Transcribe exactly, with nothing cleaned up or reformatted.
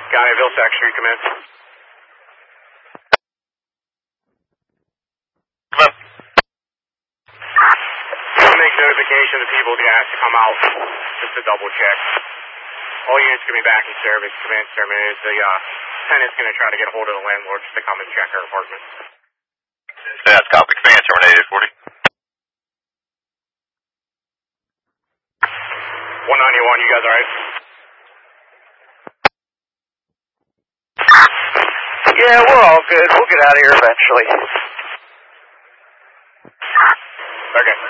Guy, Vilsack Street, come in. Come in. Make notification to people to ask to come out just to double check. All units going to be back in service. Command terminated. The uh, tenant's going to try to get a hold of the landlord just to come and check her apartment. That's copy. Command terminated, forty. one ninety-one, you guys alright? Yeah, we're all good. We'll get out of here eventually. Okay.